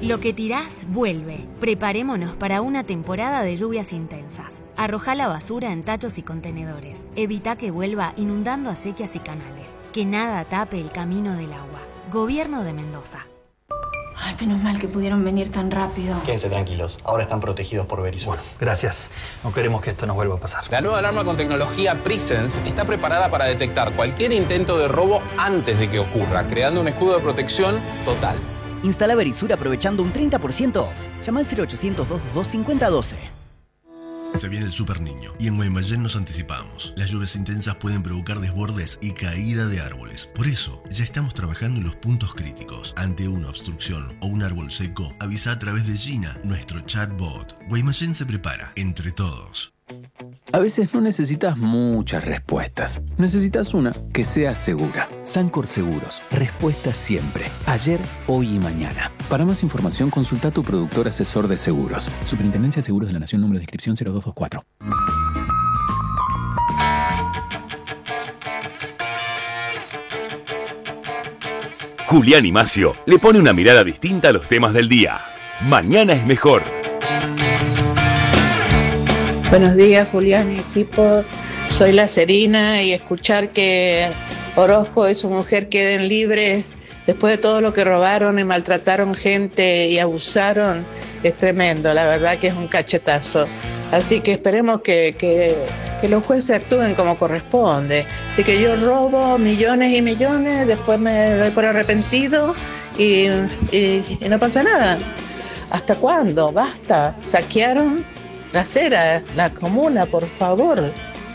Lo que tirás, vuelve. Preparémonos para una temporada de lluvias intensas. Arrojá la basura en tachos y contenedores. Evita que vuelva inundando acequias y canales. Que nada tape el camino del agua. Gobierno de Mendoza. Ay, menos mal que pudieron venir tan rápido. Quédense tranquilos, ahora están protegidos por Verisur. Bueno, gracias. No queremos que esto nos vuelva a pasar. La nueva alarma con tecnología Presence está preparada para detectar cualquier intento de robo antes de que ocurra, creando un escudo de protección total. Instala Verisur aprovechando un 30% off. Llama al 0800 222 5012. Se viene el Super Niño y en Guaymallén nos anticipamos. Las lluvias intensas pueden provocar desbordes y caída de árboles. Por eso, ya estamos trabajando en los puntos críticos. Ante una obstrucción o un árbol seco, avisa a través de Gina, nuestro chatbot. Guaymallén se prepara, entre todos. A veces no necesitas muchas respuestas. Necesitas una que sea segura. Sancor Seguros. Respuesta siempre. Ayer, hoy y mañana. Para más información, consulta a tu productor asesor de seguros. Superintendencia de Seguros de la Nación, número de inscripción 0224. Julián y Macio le pone una mirada distinta a los temas del día. Mañana es mejor. Buenos días, Julián y equipo. Soy La Serina y escuchar que Orozco y su mujer queden libres después de todo lo que robaron y maltrataron gente y abusaron es tremendo. La verdad que es un cachetazo. Así que esperemos que los jueces actúen como corresponde. Así que yo robo millones y millones, después me doy por arrepentido y no pasa nada. ¿Hasta cuándo? Basta. Saquearon la acera, la comuna, por favor.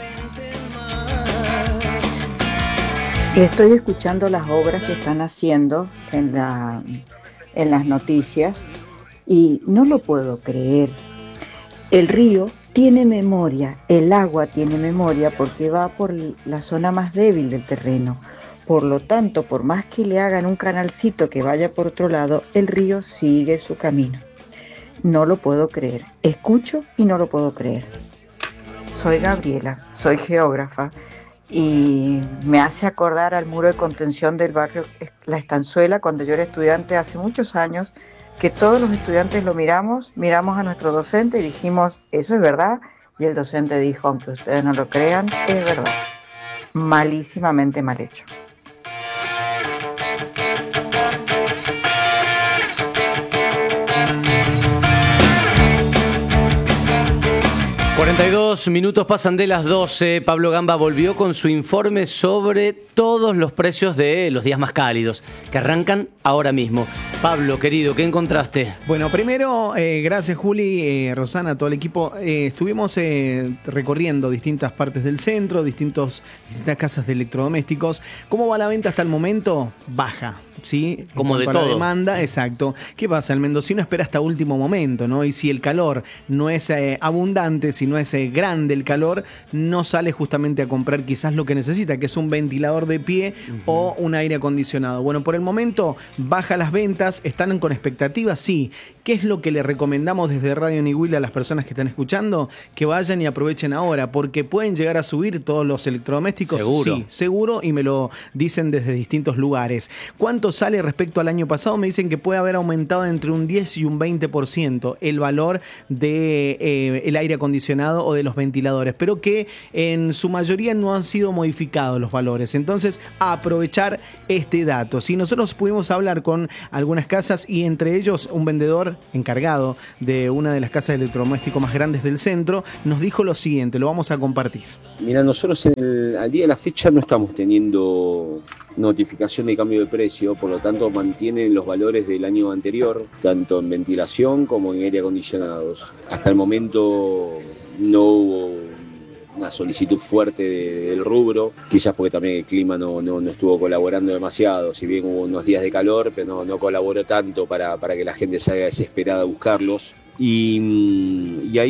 Estoy escuchando las obras que están haciendo en las noticias y no lo puedo creer. El río tiene memoria, el agua tiene memoria porque va por la zona más débil del terreno. Por lo tanto, por más que le hagan un canalcito que vaya por otro lado, el río sigue su camino. No lo puedo creer. Escucho y no lo puedo creer. Soy Gabriela, soy geógrafa y me hace acordar al muro de contención del barrio La Estanzuela cuando yo era estudiante hace muchos años, que todos los estudiantes lo miramos a nuestro docente y dijimos, ¿eso es verdad? Y el docente dijo, aunque ustedes no lo crean, es verdad. Malísimamente mal hecho. ...42 pasan de las 12... Pablo Gamba volvió con su informe sobre todos los precios de los días más cálidos... ...que arrancan ahora mismo. Pablo, querido, ¿qué encontraste? Bueno, primero, gracias Juli, Rosana, todo el equipo. Estuvimos recorriendo distintas partes del centro, distintas casas de electrodomésticos. ¿Cómo va la venta hasta el momento? Baja. ¿Sí? Como de todo. La demanda, exacto. ¿Qué pasa? El mendocino espera hasta último momento, ¿no? Y si el calor no es abundante, si no es grande el calor, no sale justamente a comprar quizás lo que necesita, que es un ventilador de pie o un aire acondicionado. Bueno, por el momento baja las ventas, están con expectativas, sí. ¿Qué es lo que le recomendamos desde Radio Niwil a las personas que están escuchando? Que vayan y aprovechen ahora, porque pueden llegar a subir todos los electrodomésticos. ¿Seguro? Sí, seguro, y me lo dicen desde distintos lugares. ¿Cuánto sale respecto al año pasado? Me dicen que puede haber aumentado entre un 10 y un 20% el valor de el aire acondicionado o de los ventiladores, pero que en su mayoría no han sido modificados los valores. Entonces, a aprovechar este dato. Si nosotros pudimos hablar con algunas casas y entre ellos un vendedor encargado de una de las casas de electrodomésticos más grandes del centro, nos dijo lo siguiente, lo vamos a compartir. Mira, nosotros al día de la fecha no estamos teniendo notificación de cambio de precio, por lo tanto mantienen los valores del año anterior, tanto en ventilación como en aire acondicionados. Hasta el momento no hubo una solicitud fuerte del rubro, quizás porque también el clima no estuvo colaborando demasiado, si bien hubo unos días de calor, pero no colaboró tanto para que la gente salga desesperada a buscarlos. Y ahí